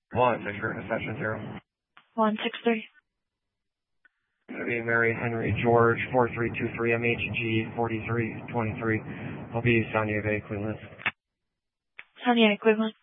163, reception 0. 163. Going to be Mary Henry George 4323 MHG 4323. I'll be Sonia Bay, Cleveland. Sonia, Cleveland.